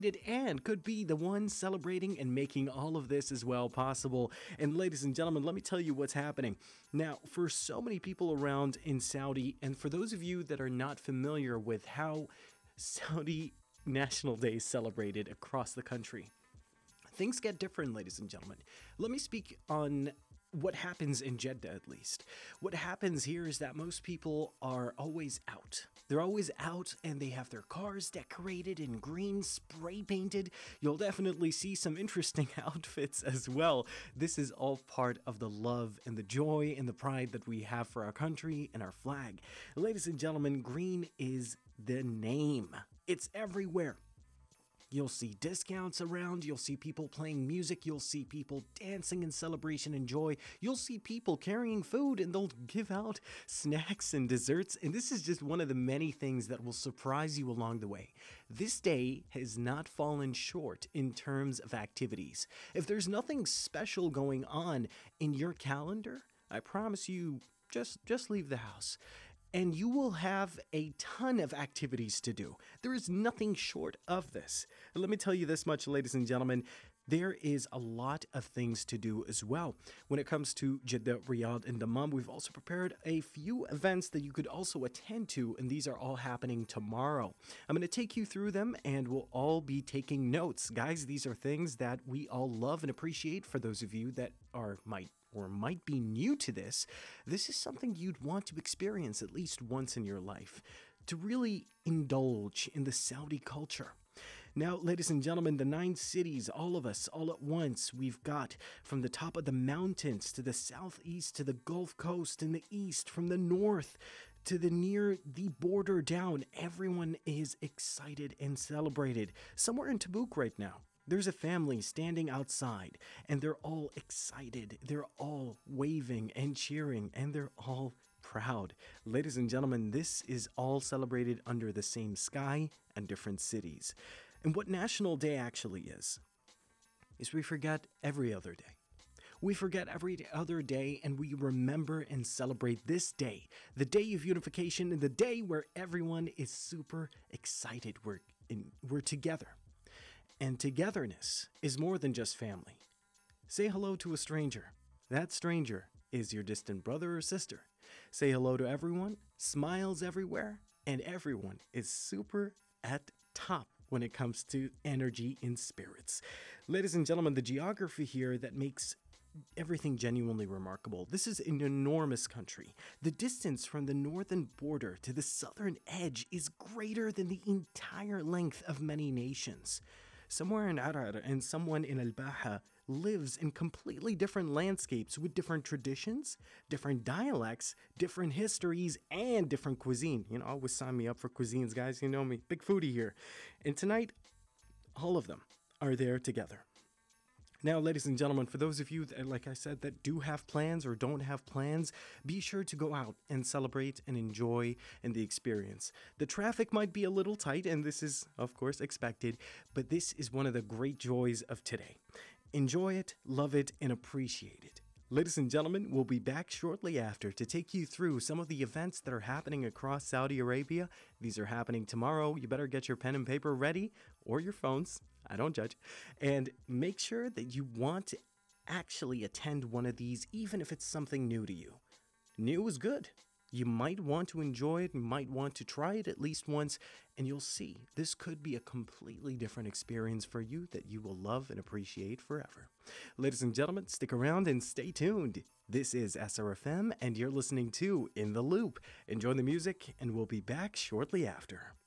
and could be the one celebrating and making all of this as well possible. And ladies and gentlemen, let me tell you what's happening. Now, for so many people around in Saudi, and for those of you that are not familiar with how Saudi National Day is celebrated across the country, things get different, ladies and gentlemen. Let me speak on what happens in Jeddah, at least. What happens here is that most people are always out. They're always out and they have their cars decorated in green, spray painted. You'll definitely see some interesting outfits as well. This is all part of the love and the joy and the pride that we have for our country and our flag. Ladies and gentlemen, green is the name. It's everywhere. You'll see discounts around, you'll see people playing music, you'll see people dancing in celebration and joy, you'll see people carrying food and they'll give out snacks and desserts, and this is just one of the many things that will surprise you along the way. This day has not fallen short in terms of activities. If there's nothing special going on in your calendar, I promise you, just leave the house. And you will have a ton of activities to do. There is nothing short of this. Let me tell you this much, ladies and gentlemen. There is a lot of things to do as well. When it comes to Jeddah, Riyadh, and Dammam, we've also prepared a few events that you could also attend to, and these are all happening tomorrow. I'm going to take you through them, and we'll all be taking notes. Guys, these are things that we all love and appreciate. For those of you that might be new to this, this is something you'd want to experience at least once in your life, to really indulge in the Saudi culture. Now, ladies and gentlemen, the 9 cities, all of us, all at once, we've got from the top of the mountains to the southeast to the Gulf Coast in the east, from the north to the near the border down. Everyone is excited and celebrated. Somewhere in Tabuk right now, there's a family standing outside and they're all excited. They're all waving and cheering and they're all proud. Ladies and gentlemen, this is all celebrated under the same sky and different cities. And what National Day actually is we forget every other day. We forget every other day and we remember and celebrate this day, the day of unification and the day where everyone is super excited. We're together. And togetherness is more than just family. Say hello to a stranger. That stranger is your distant brother or sister. Say hello to everyone, smiles everywhere, and everyone is super at top when it comes to energy and spirits. Ladies and gentlemen, the geography here that makes everything genuinely remarkable. This is an enormous country. The distance from the northern border to the southern edge is greater than the entire length of many nations. Somewhere in Arar and someone in Al-Baha lives in completely different landscapes with different traditions, different dialects, different histories, and different cuisine. You know, always sign me up for cuisines, guys. You know me, big foodie here. And tonight, all of them are there together. Now, ladies and gentlemen, for those of you that, like I said, that do have plans or don't have plans, be sure to go out and celebrate and enjoy in the experience. The traffic might be a little tight, and this is, of course, expected, but this is one of the great joys of today. Enjoy it, love it, and appreciate it. Ladies and gentlemen, we'll be back shortly after to take you through some of the events that are happening across Saudi Arabia. These are happening tomorrow. You better get your pen and paper ready, or your phones. I don't judge. And make sure that you want to actually attend one of these, even if it's something new to you. New is good. You might want to enjoy it, you might want to try it at least once, and you'll see this could be a completely different experience for you that you will love and appreciate forever. Ladies and gentlemen, stick around and stay tuned. This is SRFM, and you're listening to In the Loop. Enjoy the music, and we'll be back shortly after.